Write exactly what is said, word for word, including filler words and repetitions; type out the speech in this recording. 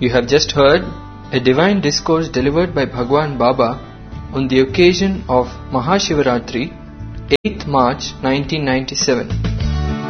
You have just heard a divine discourse delivered by Bhagwan Baba on the occasion of Mahashivaratri, eighth March nineteen ninety-seven.